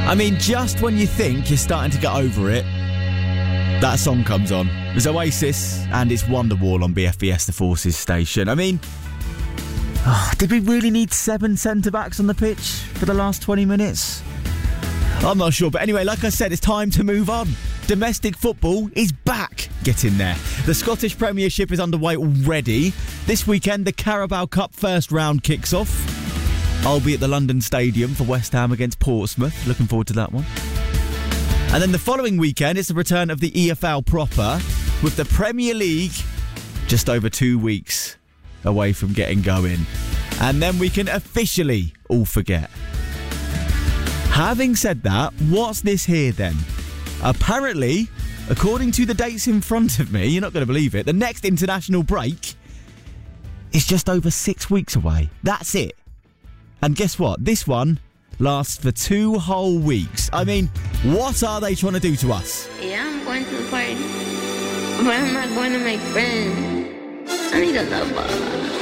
I mean, just when you think you're starting to get over it, that song comes on. It's Oasis and it's Wonderwall on BFBS The Forces station. I mean, did we really need 7 centre-backs on the pitch for the last 20 minutes? I'm not sure, but anyway, like I said, it's time to move on. Domestic football is back. Get in there. The Scottish Premiership is underway already. This weekend, the Carabao Cup first round kicks off. I'll be at the London Stadium for West Ham against Portsmouth. Looking forward to that one. And then the following weekend, it's the return of the EFL proper, with the Premier League just over 2 weeks away from getting going. And then we can officially all forget. Having said that, what's this here then? Apparently, according to the dates in front of me, you're not going to believe it, the next international break is just over 6 weeks away. That's it. And guess what? This one lasts for 2 whole weeks. I mean, what are they trying to do to us? Yeah, I'm going to the party, but I'm not going to make friends. I need a lover.